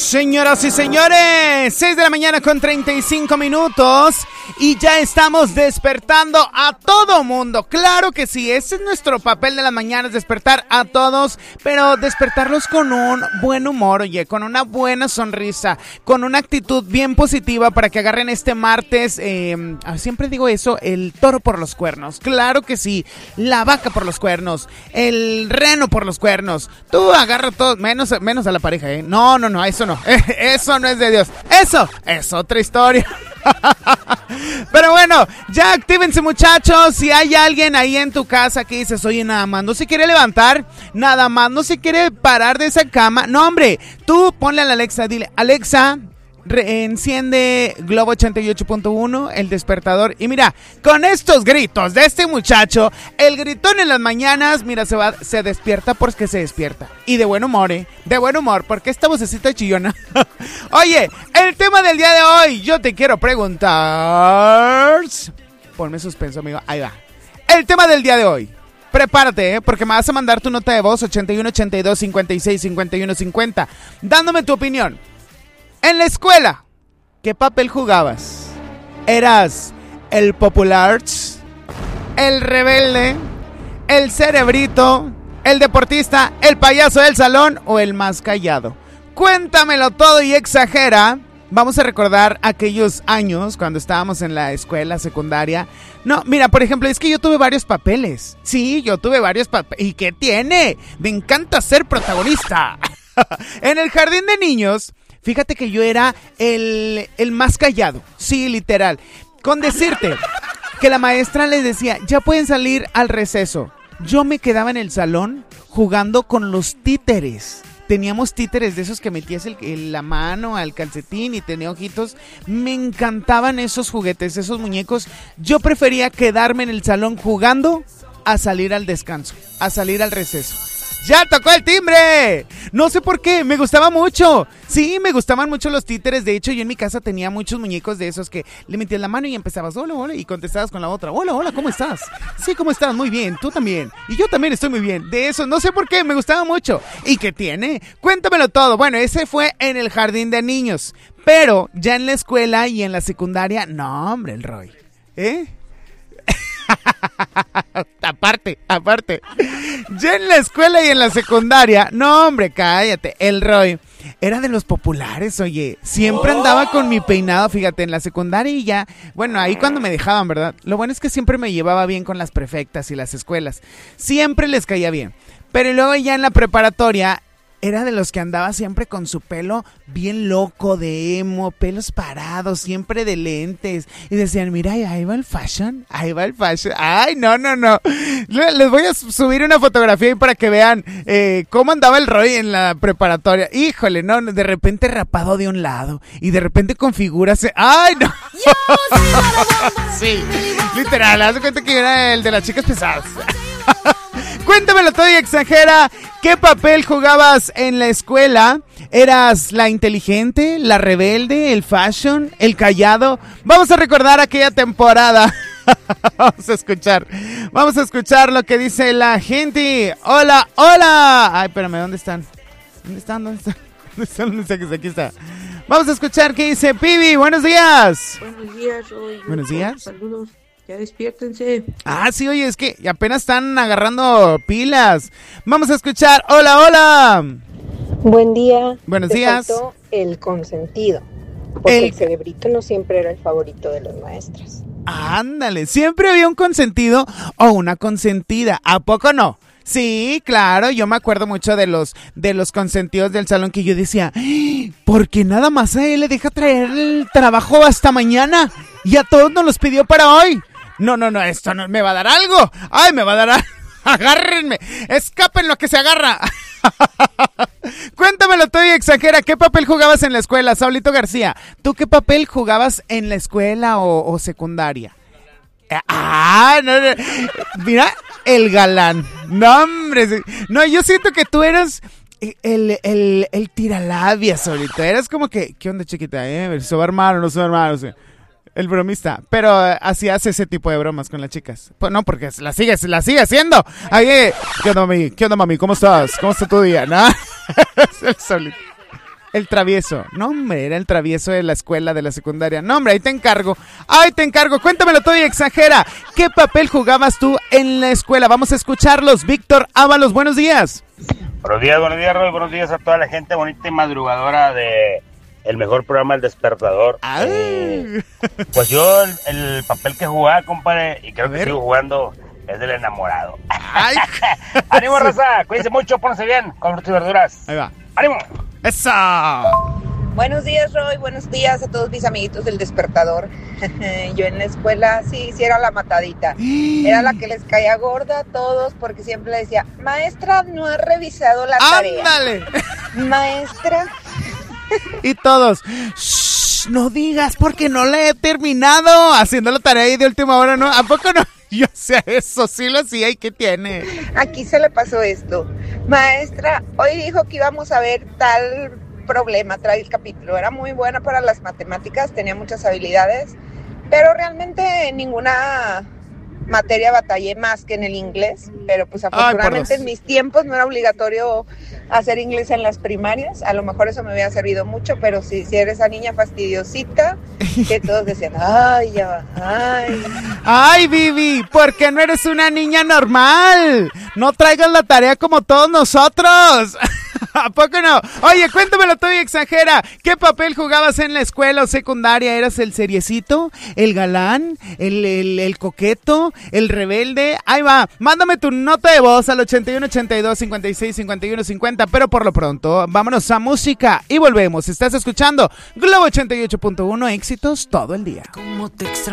Señoras y señores, 6 de la mañana con 35 minutos y ya estamos despertando a todo mundo. Claro que sí, ese es nuestro papel de las mañanas, despertar a todos, pero despertarlos con un buen humor, oye, con una buena sonrisa, con una actitud bien positiva para que agarren este martes, siempre digo eso, el toro por los cuernos. Claro que sí, la vaca por los cuernos, el reno por los cuernos. Tú agarra todo, menos a la pareja, ¿eh? No, eso no. Eso no es de Dios. Eso es otra historia. Pero bueno, ya actívense, muchachos. Si hay alguien ahí en tu casa que dices, oye, nada más no se quiere levantar, nada más no se quiere parar de esa cama. No, hombre, tú ponle a la Alexa, dile, Alexa, enciende Globo 88.1, el despertador. Y mira, con estos gritos de este muchacho, el gritón en las mañanas, mira, se despierta porque se despierta. Y de buen humor, de buen humor, porque esta vocecita chillona. Oye, el tema del día de hoy, yo te quiero preguntar. Ponme suspenso, amigo, ahí va. El tema del día de hoy. Prepárate, porque me vas a mandar tu nota de voz 81 82 56 51 50, dándome tu opinión. En la escuela, ¿qué papel jugabas? ¿Eras el popular, el rebelde, el cerebrito, el deportista, el payaso del salón o el más callado? Cuéntamelo todo y exagera. Vamos a recordar aquellos años cuando estábamos en la escuela secundaria. No, mira, por ejemplo, es que yo tuve varios papeles. Sí, yo tuve varios papeles. ¿Y qué tiene? Me encanta ser protagonista. En el jardín de niños, fíjate que yo era el más callado. Sí, literal. Con decirte que la maestra les decía, ya pueden salir al receso. Yo me quedaba en el salón jugando con los títeres. Teníamos títeres de esos que metías la mano al calcetín y tenía ojitos. Me encantaban esos juguetes, esos muñecos. Yo prefería quedarme en el salón jugando a salir al descanso, a salir al receso. ¡Ya tocó el timbre! No sé por qué, me gustaba mucho. Sí, me gustaban mucho los títeres. De hecho, yo en mi casa tenía muchos muñecos de esos que le metías la mano y empezabas, hola, hola, y contestabas con la otra, hola, hola, ¿cómo estás? Sí, ¿cómo estás? Muy bien, tú también. Y yo también estoy muy bien. De eso, no sé por qué, me gustaba mucho. ¿Y qué tiene? Cuéntamelo todo. Bueno, ese fue en el jardín de niños. Pero ya en la escuela y en la secundaria, no, hombre, el Roy. Aparte. Ya en la escuela y en la secundaria, no, hombre, cállate. El Roy era de los populares, oye. Siempre andaba con mi peinado, fíjate, en la secundaria y ya. Bueno, ahí cuando me dejaban, ¿verdad? Lo bueno es que siempre me llevaba bien con las prefectas y las escuelas. Siempre les caía bien. Pero luego ya en la preparatoria era de los que andaba siempre con su pelo bien loco de emo, pelos parados, siempre de lentes. Y decían, mira, ahí va el fashion. Ay, no. Les voy a subir una fotografía ahí para que vean cómo andaba el Roy en la preparatoria. Híjole, no, de repente rapado de un lado y de repente con figuras. Ay, no. Sí, literal, haz de cuenta que era el de las chicas pesadas. Cuéntamelo todo y exagera. ¿Qué papel jugabas en la escuela? ¿Eras la inteligente, la rebelde, el fashion, el callado? Vamos a recordar aquella temporada. Vamos a escuchar lo que dice la gente. Hola. Ay, espérame, ¿dónde están? Aquí está. Vamos a escuchar qué dice Pibi. Buenos días. Buenos días, Roy. Buenos días. Saludos. Ya despiértense. Ah, sí, oye, es que apenas están agarrando pilas. Vamos a escuchar. Hola. Buen día. Buenos Te días. faltó el consentido. Porque el cerebrito no siempre era el favorito de las maestras. Ándale, siempre había un consentido o una consentida. ¿A poco no? Sí, claro, yo me acuerdo mucho de los consentidos del salón que yo decía, ¿por qué nada más a él le deja traer el trabajo hasta mañana? Y a todos nos los pidió para hoy. No, esto no me va a dar algo. Ay, me va a dar algo. Agárrenme, escapen lo que se agarra. Cuéntamelo todo y exagera. ¿Qué papel jugabas en la escuela, Saulito García? ¿Tú qué papel jugabas en la escuela o secundaria? No. Mira, el galán. No, hombre. No, yo siento que tú eras el tiralabias, Saulito. Eras como que, ¿qué onda, chiquita? ¿Se va a armar o no se va a armar? O sea, el bromista, pero así hace ese tipo de bromas con las chicas. Pues no, porque la sigue haciendo. Ay, ¿qué onda, mami? ¿Cómo estás? ¿Cómo está tu día? ¿No? Es el solito. El travieso. No, hombre, era el travieso de la escuela, de la secundaria. No, hombre, ahí te encargo. Ahí te encargo. Cuéntamelo todo y exagera. ¿Qué papel jugabas tú en la escuela? Vamos a escucharlos. Víctor Ábalos, buenos días. Buenos días, Roy. Buenos días a toda la gente bonita y madrugadora de el mejor programa El Despertador. Pues yo el papel que jugaba, compadre, y creo que sigo jugando, es del enamorado. Ay. ¡Ánimo, raza! Cuídense mucho, pónganse bien con frutas y verduras. Ahí va. ¡Ánimo! ¡Eso! Buenos días, Roy. Buenos días a todos mis amiguitos del Despertador. Yo en la escuela sí era la matadita. Era la que les caía gorda a todos porque siempre le decía, maestra, no ha revisado la tarea. ¡Ándale! Maestra. Y todos, shh, no digas porque no le he terminado. Haciendo la tarea ahí de última hora, ¿no? ¿A poco no? Yo sé eso, sí lo hacía. ¿Y qué tiene? Aquí se le pasó esto. Maestra, hoy dijo que íbamos a ver tal problema, trae el capítulo. Era muy buena para las matemáticas, tenía muchas habilidades, pero realmente en ninguna materia batallé más que en el inglés, pero pues afortunadamente en mis tiempos no era obligatorio hacer inglés en las primarias, a lo mejor eso me hubiera servido mucho, pero si eres esa niña fastidiosita, que todos decían, ay, ya va, ay, Vivi, ¿por qué no eres una niña normal? No traigas la tarea como todos nosotros. ¿A poco no? Oye, cuéntamelo todo y exagera. ¿Qué papel jugabas en la escuela o secundaria? ¿Eras el seriecito? ¿El galán? ¿El coqueto? ¿El rebelde? Ahí va. Mándame tu nota de voz al 8182-565150. Pero por lo pronto, vámonos a música y volvemos. Estás escuchando Globo 88.1, éxitos todo el día. ¿Cómo te extraño?